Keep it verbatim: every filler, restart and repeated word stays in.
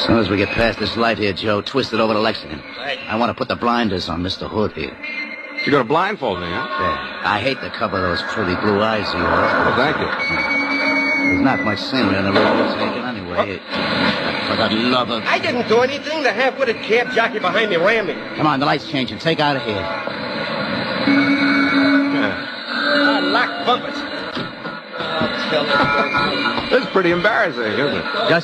soon as we get past this light here, Joe, twist it over to Lexington. Right. I want to put the blinders on Mister Hood here. You're going to blindfold me, huh? Yeah. I hate the cover of those pretty blue eyes of yours. Well, thank you. There's not much scenery in the road we're taking anyway. For the love of... I didn't do anything. The half-witted cab jockey behind me ran me. Come on, the light's changing. Take out of here. Yeah. Ah, lock bumpers. This is pretty embarrassing, isn't it? Just